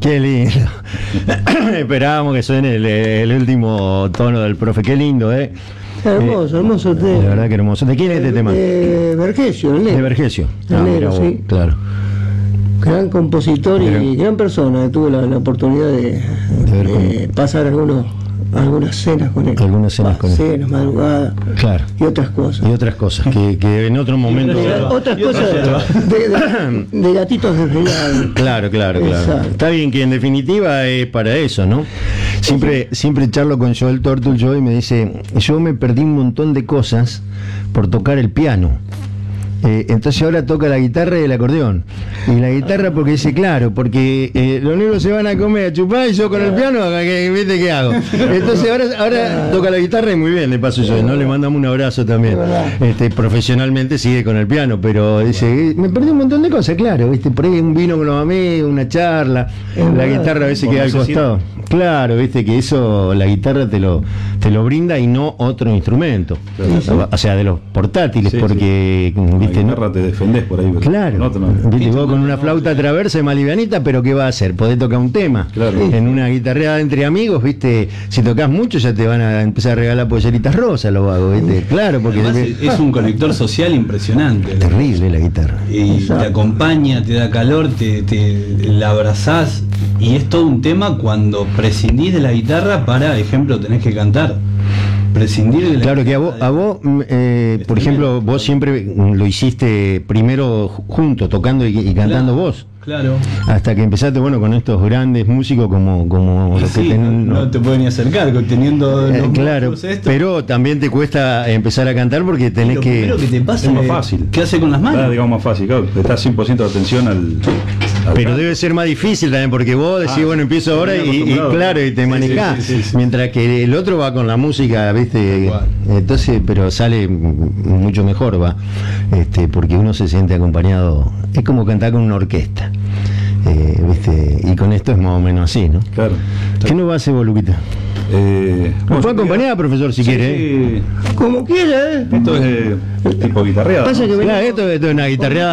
Qué lindo. Esperábamos que suene el último tono del profe. Qué lindo, Hermoso, hermoso tema. La verdad que hermoso. ¿De quién es este tema? Vergesio, el negro. De Vergesio. El negro, sí. Claro. Gran compositor y gran persona. Tuve la oportunidad de pasar algunas cenas con él. Algunas cenas con él. Cenas, madrugadas. Claro. Y otras cosas. Y otras cosas que en otro momento. Otras cosas de gatitos desvelados. Claro. Exacto. Está bien que en definitiva es para eso, ¿no? Siempre charlo con Joel Tortul y me dice, yo me perdí un montón de cosas por tocar el piano. Entonces ahora toca la guitarra y el acordeón. Y la guitarra porque dice, claro, porque los negros se van a comer, a chupar, y yo con el piano, ¿viste qué hago? Entonces ahora toca la guitarra y muy bien, de paso yo, ¿no? Le mandamos un abrazo también. Profesionalmente sigue con el piano, pero dice, me perdí un montón de cosas, claro, ¿viste? Por ahí un vino con los amigos, una charla, la guitarra a veces queda al costado. Claro, viste que eso la guitarra te lo brinda y no otro instrumento. Claro. O sea, de los portátiles, porque viste, la guitarra te defendés por ahí. Claro. Viste, vos con una flauta traversa y más livianita, pero ¿qué va a hacer? Podés tocar un tema. Claro. En una guitarreada entre amigos, viste, si tocas mucho ya te van a empezar a regalar polleritas rosas los vagos, viste. Claro, porque es un conector social impresionante. Terrible la guitarra. Y te acompaña, te da calor, te la abrazás. Y es todo un tema cuando prescindís de la guitarra para, ejemplo, tenés que cantar. Prescindir de la claro guitarra. Que a vos por ejemplo, vos siempre lo hiciste primero junto, tocando y cantando claro, vos. Claro. Hasta que empezaste, con estos grandes músicos como los sí, que no te pueden ni acercar teniendo claro, pero también te cuesta empezar a cantar porque tenés que... Pero que te pasa es más fácil. ¿Qué hace con las manos? Digamos más fácil, claro, te estás 100% de atención al pero canto. Debe ser más difícil también porque vos decís, empiezo ahora y claro, y te manejás, sí. mientras que el otro va con la música, viste, entonces, pero sale mucho mejor, porque uno se siente acompañado, es como cantar con una orquesta. ¿Viste? Y con esto es más o menos así, ¿no? Claro. ¿Qué nos va a hacer vos, Luquita? ¿Nos puede acompañar, profesor, si quiere? Como quiera, Esto es tipo guitarreada. Pasa que Claro, esto es una guitarreada